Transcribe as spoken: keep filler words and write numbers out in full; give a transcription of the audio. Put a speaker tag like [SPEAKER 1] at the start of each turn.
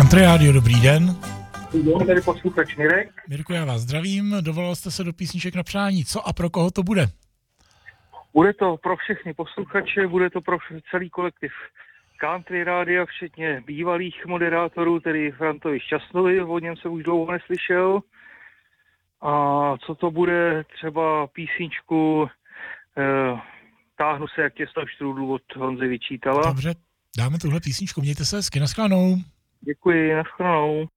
[SPEAKER 1] Country Radio, dobrý den.
[SPEAKER 2] Dobrý den, tady posluchač Mirek.
[SPEAKER 1] Mirku, já vás zdravím, dovolal jste se do písniček na přání. Co a pro koho to bude?
[SPEAKER 2] Bude to pro všechny posluchače, bude to pro celý kolektiv Country Rádia, včetně bývalých moderátorů, tedy Frantovi Šťastnovi, o něm jsem už dlouho neslyšel. A co to bude, třeba písničku eh, Táhnu se jak těsto štrůdlu od Honzy Vyčítala.
[SPEAKER 1] Dobře, dáme tuhle písničku, mějte se hezky, nashledanou.
[SPEAKER 2] Děkuji, nashledanou.